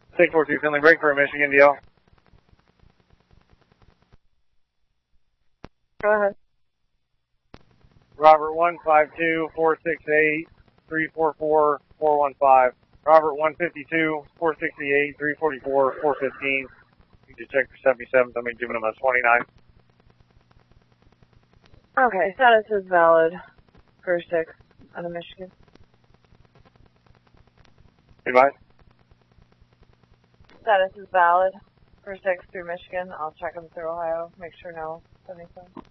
642 Finley, break for a Michigan deal. Go ahead. Robert 152-468-344-415. Robert 152-468-344-415. You can check for 77th. I'm giving him a 29. Okay, status is valid for 6 out of Michigan. Goodbye. Status is valid for 6 through Michigan. I'll check them through Ohio. Make sure no 77.